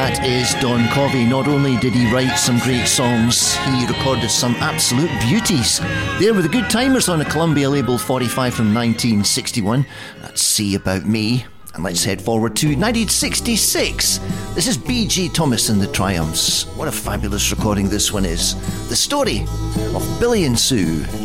That is Don Covey. Not only did he write some great songs, he recorded some absolute beauties. There were the Good Timers on a Columbia label 45 from 1961. That's See About Me. And let's head forward to 1966. This is B.G. Thomas and the Triumphs. What a fabulous recording this one is. The story of Billy and Sue.